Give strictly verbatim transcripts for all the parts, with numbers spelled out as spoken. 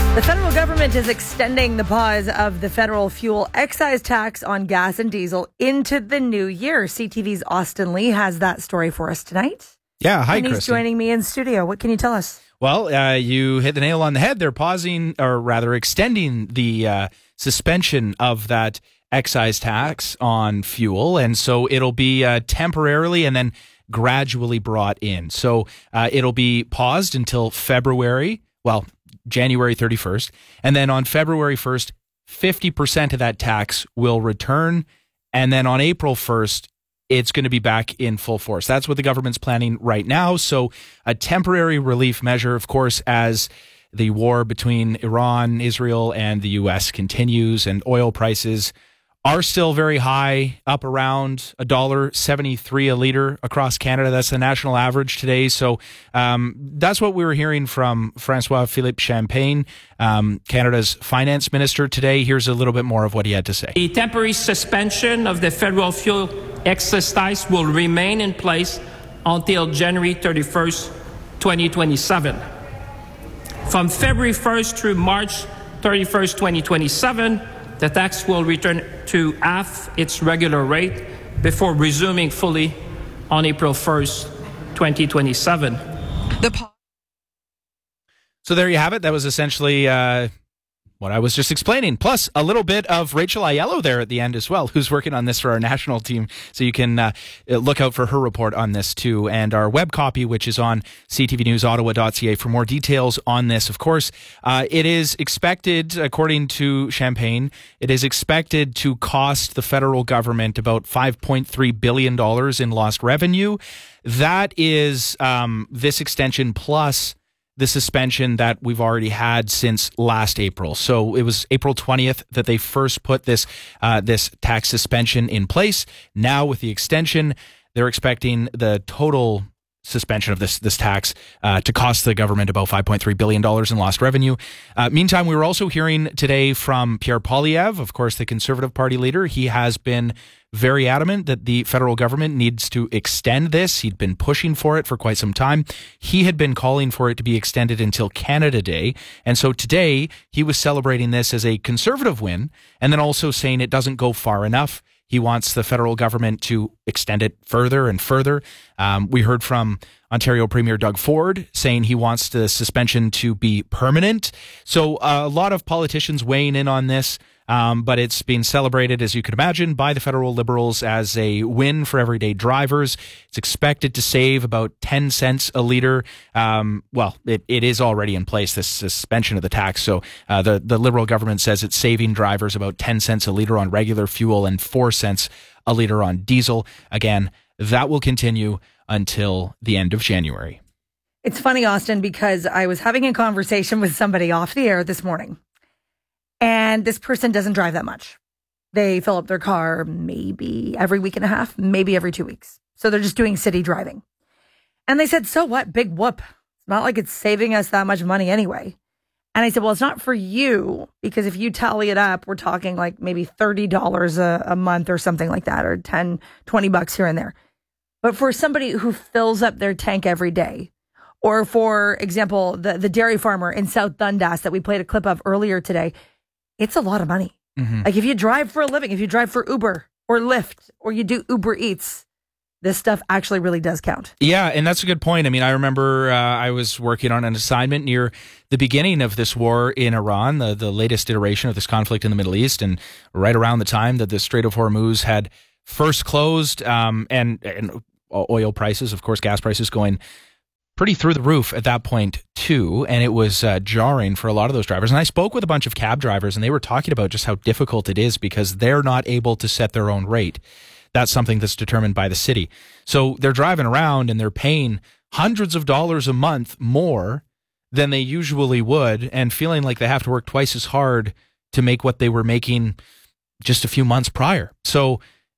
The federal government is extending the pause of the federal fuel excise tax on gas and diesel into the new year. C T V's Austin Lee has that story for us tonight. Yeah, hi, and he's Christy. joining me in studio. What can you tell us? Well, uh, you hit the nail on the head. They're pausing, or rather extending the uh, suspension of that excise tax on fuel. And so it'll be uh, temporarily and then gradually brought in. So uh, it'll be paused until February, well, January thirty-first. And then on February first, fifty percent of that tax will return. And then on April first, it's going to be back in full force. That's what the government's planning right now. So a temporary relief measure, of course, as the war between Iran, Israel, and the U S continues, and oil prices are still very high, up around one dollar seventy-three a litre across Canada. That's the national average today. So um, that's what we were hearing from François-Philippe Champagne, um, Canada's finance minister today. Here's a little bit more of what he had to say. The temporary suspension of the federal fuel excise tax will remain in place until January thirty-first, twenty twenty-seven. From February first through March thirty-first, twenty twenty-seven, the tax will return to half its regular rate before resuming fully on April first, twenty twenty-seven. The po- So there you have it. That was essentially uh, what I was just explaining. Plus a little bit of Rachel Aiello there at the end as well, who's working on this for our national team. So you can uh, look out for her report on this too. And our web copy, which is on c t v news ottawa dot c a for more details on this. Of course, uh, it is expected, according to Champagne, it is expected to cost the federal government about five point three billion dollars in lost revenue. That is um, this extension plus the suspension that we've already had since last April. So it was April twentieth that they first put this uh, this tax suspension in place. Now with the extension, they're expecting the total suspension of this this tax uh, to cost the government about five point three billion dollars in lost revenue. Uh, meantime, we were also hearing today from Pierre Poilievre, of course, the Conservative Party leader. He has been very adamant that the federal government needs to extend this. He'd been pushing for it for quite some time. He had been calling for it to be extended until Canada Day. And so today he was celebrating this as a Conservative win, and then also saying it doesn't go far enough. He wants the federal government to extend it further and further. Um, we heard from Ontario Premier Doug Ford saying he wants the suspension to be permanent. So uh, a lot of politicians weighing in on this. Um, but it's being celebrated, as you can imagine, by the federal Liberals as a win for everyday drivers. It's expected to save about ten cents a litre. Um, well, it, it is already in place, this suspension of the tax. So uh, the, the Liberal government says it's saving drivers about ten cents a litre on regular fuel and four cents a litre on diesel. Again, that will continue until the end of January. It's funny, Austin, because I was having a conversation with somebody off the air this morning. And this person doesn't drive that much. They fill up their car maybe every week and a half, maybe every two weeks. So they're just doing city driving. And they said, so what? Big whoop. It's not like it's saving us that much money anyway. And I said, well, it's not for you, because if you tally it up, we're talking like maybe thirty dollars a, a month or something like that, or ten, twenty bucks here and there. But for somebody who fills up their tank every day, or for example, the, the dairy farmer in South Dundas that we played a clip of earlier today, it's a lot of money. Mm-hmm. Like if you drive for a living, if you drive for Uber or Lyft, or you do Uber Eats, this stuff actually really does count. Yeah, and that's a good point. I mean, I remember uh, I was working on an assignment near the beginning of this war in Iran, the, the latest iteration of this conflict in the Middle East, and right around the time that the Strait of Hormuz had first closed, um, and, and oil prices, of course, gas prices going pretty through the roof at that point too, and it was uh, jarring for a lot of those drivers. And I spoke with a bunch of cab drivers, and they were talking about just how difficult it is because they're not able to set their own rate. That's something that's determined by the city. So they're driving around and they're paying hundreds of dollars a month more than they usually would, and feeling like they have to work twice as hard to make what they were making just a few months prior. So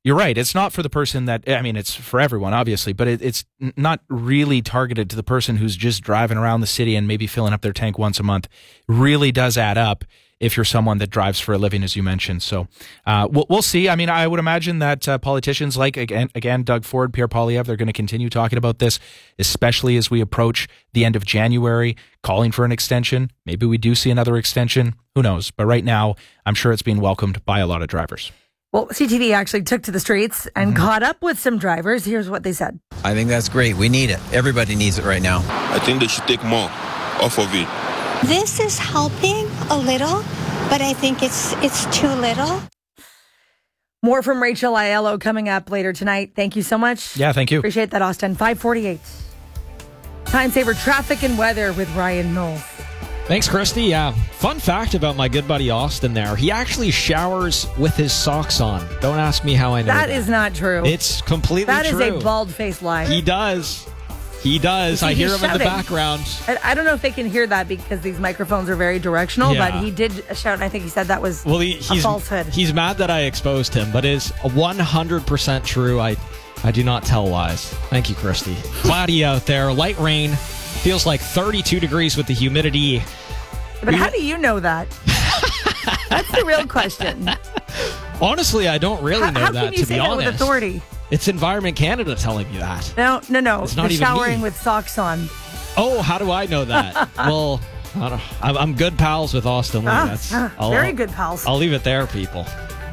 You're right. It's not for the person that, I mean, it's for everyone, obviously, but it, it's not really targeted to the person who's just driving around the city and maybe filling up their tank once a month. Really does add up if you're someone that drives for a living, as you mentioned. So uh, we'll, we'll see. I mean, I would imagine that uh, politicians like, again, again, Doug Ford, Pierre Poilievre, they're going to continue talking about this, especially as we approach the end of January, calling for an extension. Maybe we do see another extension. Who knows? But right now, I'm sure it's being welcomed by a lot of drivers. Well, C T V actually took to the streets and mm-hmm. caught up with some drivers. Here's what they said. I think that's great. We need it. Everybody needs it right now. I think they should take more off of it. This is helping a little, but I think it's it's too little. More from Rachel Aiello coming up later tonight. Thank you so much. Yeah, thank you. Appreciate that, Austin. five forty-eight. Time saver traffic and weather with Ryan Knowles. Thanks, Christy. Yeah, fun fact about my good buddy Austin there. He actually showers with his socks on. Don't ask me how I know that. That is not true. It's completely that true. That is a bald-faced lie. He does. He does. See, I hear him shouting. in the background. I, I don't know if they can hear that because these microphones are very directional, yeah. but he did shout, and I think he said that was well, he, he's, a falsehood. He's mad that I exposed him, but it's one hundred percent true. I, I do not tell lies. Thank you, Christy. Cloudy out there. Light rain. Feels like thirty-two degrees with the humidity. But how do you know that? That's the real question. Honestly, I don't really how, know how that, can you to say be that honest. With authority? It's Environment Canada telling me that. No, no, no. It's not the even showering me. with socks on. Oh, how do I know that? Well, I don't, I'm, I'm good pals with Austin Lee. Ah, That's ah, I'll, very good pals. I'll leave it there, people.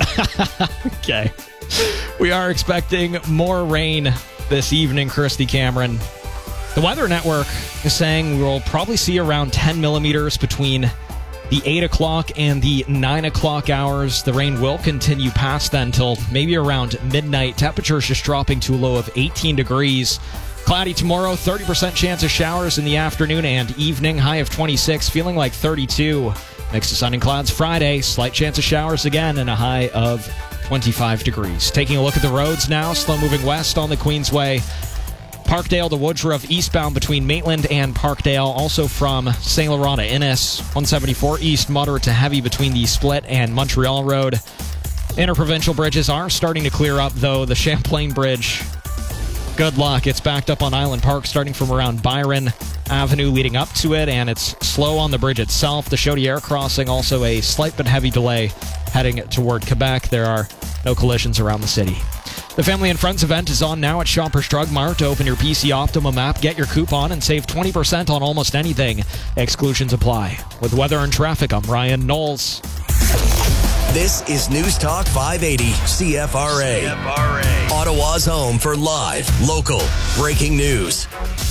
Okay. We are expecting more rain this evening, Christy Cameron. The Weather Network is saying we'll probably see around ten millimeters between the eight o'clock and the nine o'clock hours. The rain will continue past then until maybe around midnight. Temperatures just dropping to a low of eighteen degrees. Cloudy tomorrow, thirty percent chance of showers in the afternoon and evening. High of twenty-six, feeling like thirty-two. Mix of sun and clouds Friday. Slight chance of showers again and a high of twenty-five degrees. Taking a look at the roads now. Slow moving west on the Queensway. Parkdale to Woodruff eastbound between Maitland and Parkdale. Also from Saint Laurent to Innis. one seventy-four east, moderate to heavy between the Split and Montreal Road. Interprovincial bridges are starting to clear up, though. The Champlain Bridge, good luck. It's backed up on Island Park starting from around Byron Avenue leading up to it, and it's slow on the bridge itself. The Chaudière crossing, also a slight but heavy delay heading toward Quebec. There are no collisions around the city. The Family and Friends event is on now at Shoppers Drug Mart. To open your P C Optimum app, get your coupon, and save twenty percent on almost anything. Exclusions apply. With weather and traffic, I'm Ryan Knowles. This is News Talk five eighty C F R A. C F R A. Ottawa's home for live, local, breaking news.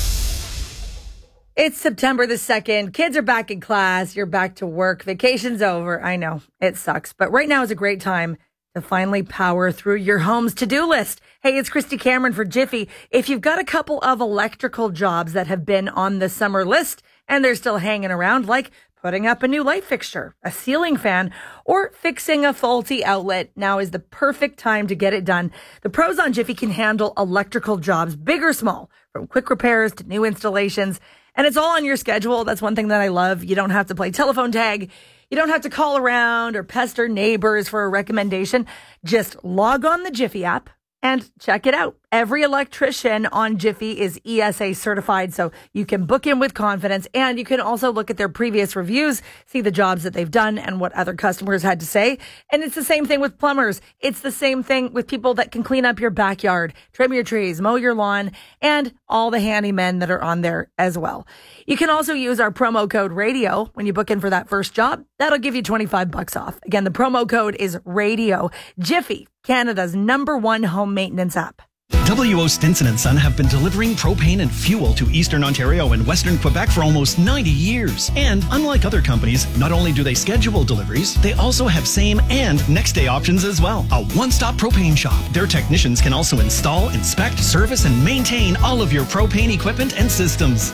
It's September the second. Kids are back in class. You're back to work. Vacation's over. I know it sucks, but right now is a great time to finally power through your home's to-do list. Hey, it's Christy Cameron for Jiffy. If you've got a couple of electrical jobs that have been on the summer list and they're still hanging around, like putting up a new light fixture, a ceiling fan, or fixing a faulty outlet, now is the perfect time to get it done. The pros on Jiffy can handle electrical jobs, big or small, from quick repairs to new installations. And it's all on your schedule. That's one thing that I love. You don't have to play telephone tag. You don't have to call around or pester neighbors for a recommendation. Just log on the Jiffy app and check it out. Every electrician on Jiffy is E S A certified, so you can book in with confidence, and you can also look at their previous reviews, see the jobs that they've done and what other customers had to say. And it's the same thing with plumbers. It's the same thing with people that can clean up your backyard, trim your trees, mow your lawn, and all the handymen that are on there as well. You can also use our promo code RADIO when you book in for that first job. That'll give you twenty-five bucks off. Again, the promo code is RADIO. Jiffy, Canada's number one home maintenance app. W O Stinson and Son have been delivering propane and fuel to Eastern Ontario and Western Quebec for almost ninety years. And unlike other companies, not only do they schedule deliveries, they also have same and next day options as well. A one-stop propane shop. Their technicians can also install, inspect, service, and maintain all of your propane equipment and systems.